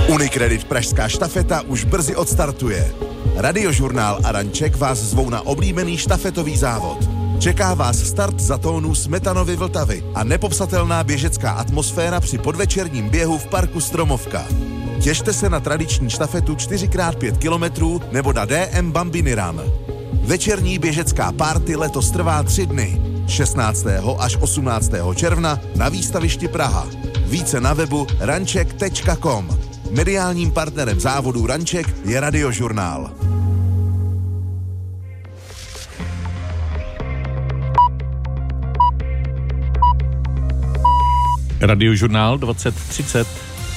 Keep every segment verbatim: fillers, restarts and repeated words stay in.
Unicredit Pražská štafeta už brzy odstartuje. Radiožurnál a Ranček vás zvou na oblíbený štafetový závod. Čeká vás start za tónu Smetanovy Vltavy a nepopsatelná běžecká atmosféra při podvečerním běhu v parku Stromovka. Těšte se na tradiční štafetu čtyři krát pět kilometrů nebo na D M Bambini Run. Večerní běžecká party letos trvá tři dny. šestnáctého až osmnáctého června na výstavišti Praha. Více na webu ranček tečka com. Mediálním partnerem závodu Ranček je Radiožurnál. Radiožurnál dvacet třicet.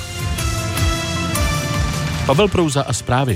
Pavel Prouza a zprávy.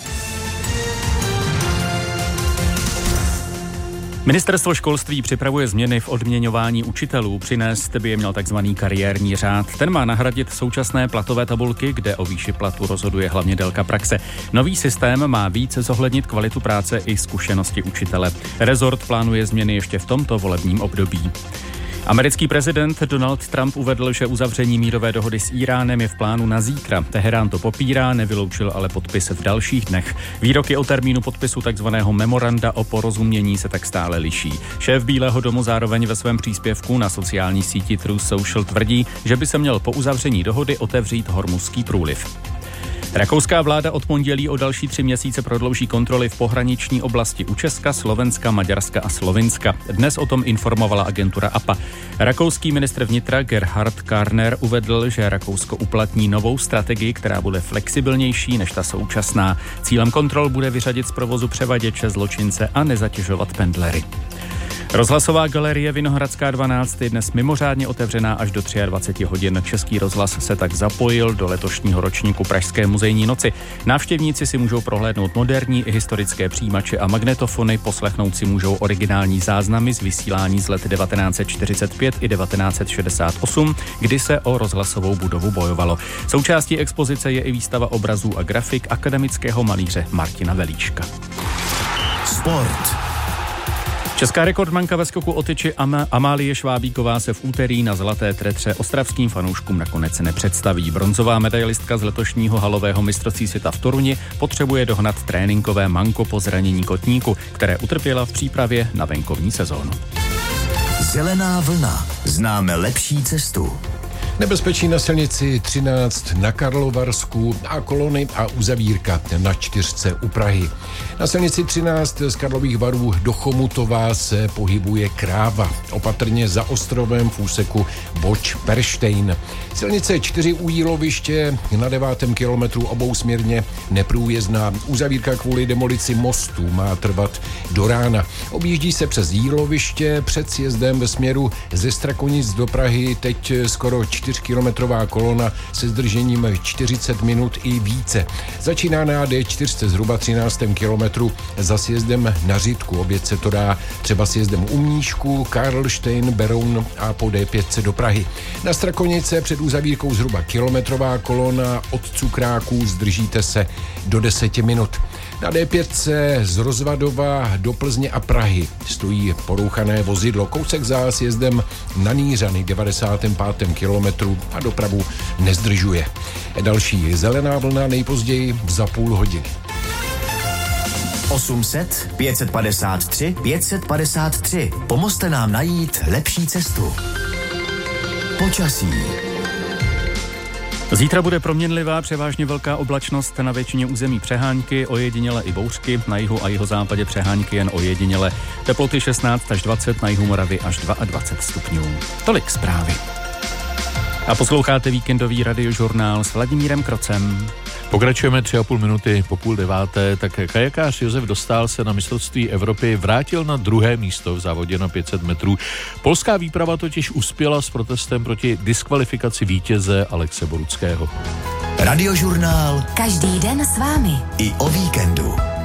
Ministerstvo školství připravuje změny v odměňování učitelů. Přinést by je měl takzvaný kariérní řád. Ten má nahradit současné platové tabulky, kde o výši platu rozhoduje hlavně délka praxe. Nový systém má více zohlednit kvalitu práce i zkušenosti učitele. Rezort plánuje změny ještě v tomto volebním období. Americký prezident Donald Trump uvedl, že uzavření mírové dohody s Íránem je v plánu na zítra. Teherán to popírá, nevyloučil ale podpis v dalších dnech. Výroky o termínu podpisu takzvaného memoranda o porozumění se tak stále liší. Šéf Bílého domu zároveň ve svém příspěvku na sociální síti Truth Social tvrdí, že by se měl po uzavření dohody otevřít Hormuzský průliv. Rakouská vláda od pondělí o další tři měsíce prodlouží kontroly v pohraniční oblasti u Česka, Slovenska, Maďarska a Slovinska. Dnes o tom informovala agentura A P A. Rakouský ministr vnitra Gerhard Karner uvedl, že Rakousko uplatní novou strategii, která bude flexibilnější než ta současná. Cílem kontrol bude vyřadit z provozu převaděče, zločince a nezatěžovat pendlery. Rozhlasová galerie Vinohradská dvanáct je dnes mimořádně otevřená až do dvacet tři hodin. Český rozhlas se tak zapojil do letošního ročníku Pražské muzejní noci. Návštěvníci si můžou prohlédnout moderní i historické přijímače a magnetofony, poslechnout si můžou originální záznamy z vysílání z let devatenáct set čtyřicet pět i devatenáct set šedesát osm, kdy se o rozhlasovou budovu bojovalo. Součástí expozice je i výstava obrazů a grafik akademického malíře Martina Velíška. Sport. Česká rekordmanka ve skoku o tyči Am- Amálie Švábíková se v úterý na zlaté tretře ostravským fanouškům nakonec nepředstaví. Bronzová medailistka z letošního halového mistrovství světa v Toruni potřebuje dohnat tréninkové manko po zranění kotníku, které utrpěla v přípravě na venkovní sezónu. Zelená vlna. Známe lepší cestu. Nebezpečí na silnici třináct na Karlovarsku a kolony a uzavírka na čtyřce u Prahy. Na silnici třináct z Karlových Varů do Chomutova se pohybuje Kráva. Opatrně za ostrovem v úseku Boč-Perštejn. Silnice čtyři u Jíloviště na devátém kilometru obousměrně neprůjezdná. Uzavírka kvůli demolici mostu má trvat do rána. Objíždí se přes Jíloviště před sjezdem ve směru ze Strakonic do Prahy teď skoro čtyřkilometrová kolona se zdržením čtyřicet minut i více. Začíná na D čtyři zhruba třináctém kilometru za sjezdem na Řitku. Obět se to dá třeba sjezdem u Mníšku, Karlštejn, Beroun a po D pět do Prahy. Na Strakonice před uzavírkou zhruba kilometrová kolona od Cukráků, zdržíte se do deseti minut. Na D pět z Rozvadova do Plzně a Prahy stojí porouchané vozidlo. Kousek za sjezdem na Nýřany devadesátém pátém kilometru a dopravu nezdržuje. Další zelená vlna nejpozději za půl hodiny. osm set, pět set padesát tři, pět set padesát tři. Pomozte nám najít lepší cestu. Počasí. Zítra bude proměnlivá, převážně velká oblačnost, na většině území přehánky, ojediněle i bouřky, na jihu a jihozápadě přehánky jen ojediněle. Teploty šestnáct až dvacet, na jihu Moravy až dvacet dva stupňů. Tolik zprávy. A posloucháte víkendový radiožurnál s Vladimírem Krocem. Pokračujeme tři a půl minuty po půl deváté, tak kajakář Josef Dostál se na mistrovství Evropy vrátil na druhé místo v závodě na pět set metrů. Polská výprava totiž uspěla s protestem proti diskvalifikaci vítěze Alexe Boruckého. Radiožurnál. Každý den s vámi. I o víkendu.